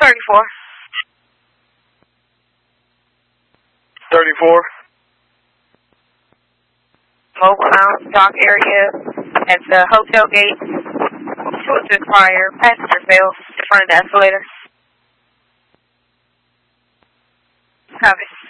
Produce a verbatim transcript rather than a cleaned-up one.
thirty-four. thirty-four. Mobile lounge dock area at the hotel gate. Two of the prior passenger fails in front of the escalator. Copy.